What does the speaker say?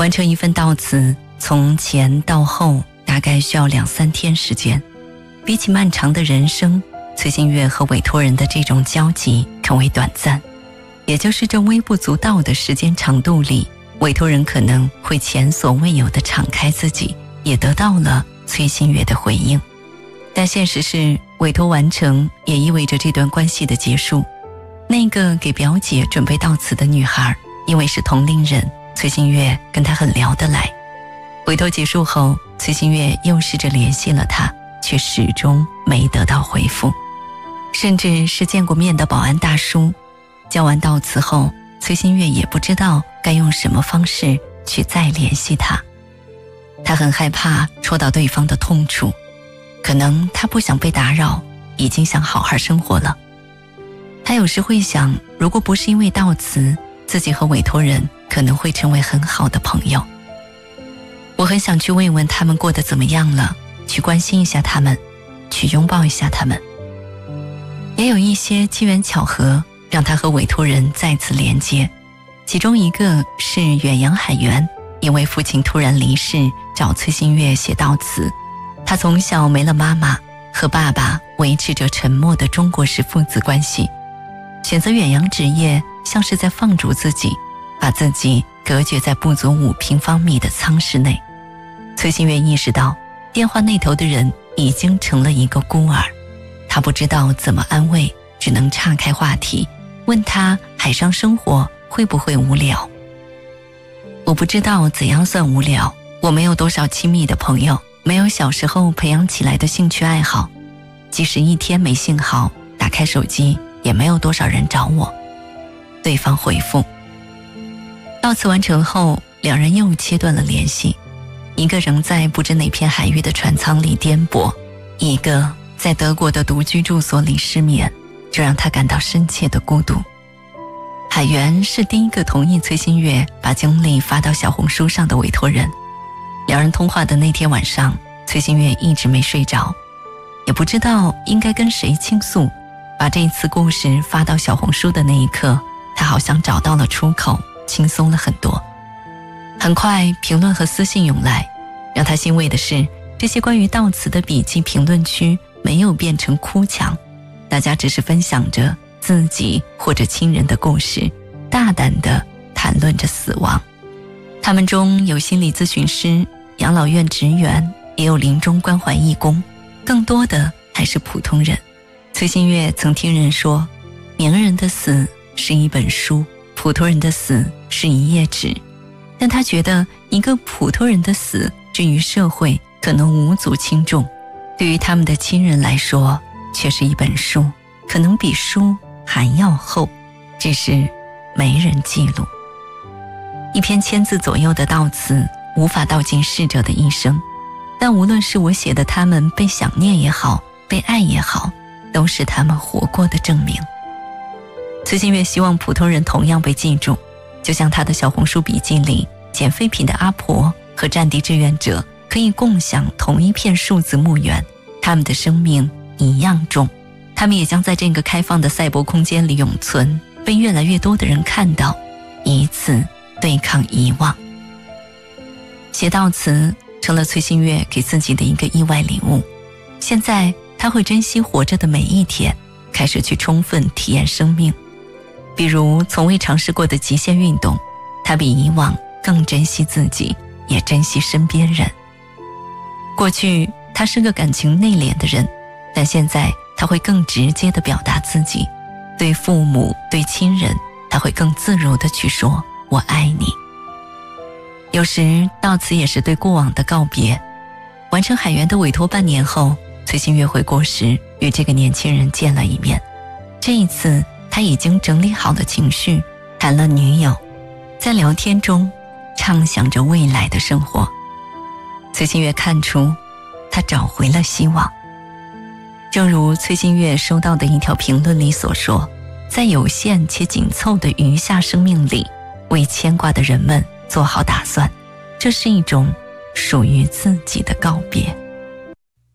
完成一份悼词从前到后大概需要2-3天时间。比起漫长的人生，崔新月和委托人的这种交集更为短暂，也就是这微不足道的时间长度里，委托人可能会前所未有地敞开自己，也得到了崔新月的回应。但现实是，委托完成也意味着这段关系的结束。那个给表姐准备悼词的女孩，因为是同龄人，崔新月跟她很聊得来。委托结束后，崔新月又试着联系了她，却始终没得到回复。甚至是见过面的保安大叔，交完悼词后，崔新月也不知道该用什么方式去再联系他。他很害怕戳到对方的痛处，可能他不想被打扰，已经想好好生活了。他有时会想，如果不是因为悼词，自己和委托人可能会成为很好的朋友。我很想去问问他们过得怎么样了，去关心一下他们，去拥抱一下他们。也有一些机缘巧合让他和委托人再次连接，其中一个是远洋海员，因为父亲突然离世，找崔新月写悼词。他从小没了妈妈，和爸爸维持着沉默的中国式父子关系，选择远洋职业像是在放逐自己，把自己隔绝在不足5平方米的舱室内。崔新月意识到电话那头的人已经成了一个孤儿，他不知道怎么安慰，只能岔开话题，问他海上生活会不会无聊。我不知道怎样算无聊，我没有多少亲密的朋友，没有小时候培养起来的兴趣爱好，即使一天没信号，打开手机也没有多少人找我。对方回复。悼词完成后，两人又切断了联系，一个仍在不知哪片海域的船舱里颠簸，一个在德国的独居住所里失眠，这让他感到深切的孤独。海员是第一个同意崔新月把经历发到小红书上的委托人。两人通话的那天晚上，崔新月一直没睡着，也不知道应该跟谁倾诉。把这一次故事发到小红书的那一刻，他好像找到了出口，轻松了很多。很快评论和私信涌来，让他欣慰的是，这些关于悼词的笔记评论区没有变成哭墙，大家只是分享着自己或者亲人的故事，大胆地谈论着死亡。他们中有心理咨询师、养老院职员，也有临终关怀义工，更多的还是普通人。崔新月曾听人说，名人的死是一本书，普通人的死是一页纸。但他觉得一个普通人的死至于社会可能无足轻重，对于他们的亲人来说却是一本书，可能比书还要厚，只是没人记录。一篇1000字左右的悼词无法道尽逝者的一生，但无论是我写的他们被想念也好，被爱也好，都是他们活过的证明。崔新月希望普通人同样被记住，就像他的小红书笔记里，捡废品的阿婆和战地志愿者可以共享同一片数字墓园，他们的生命一样重，他们也将在这个开放的赛博空间里永存，被越来越多的人看到，以此对抗遗忘。写悼词成了崔新月给自己的一个意外礼物，现在他会珍惜活着的每一天，开始去充分体验生命。比如从未尝试过的极限运动，他比以往更珍惜自己，也珍惜身边人。过去他是个感情内敛的人，但现在他会更直接地表达自己，对父母、对亲人，他会更自如地去说我爱你。有时悼词也是对过往的告别。完成海员的委托半年后，崔新月回国时与这个年轻人见了一面。这一次他已经整理好了情绪，谈了女友，在聊天中畅想着未来的生活。崔新月看出他找回了希望。正如崔新月收到的一条评论里所说，在有限且紧凑的余下生命里，为牵挂的人们做好打算，这是一种属于自己的告别。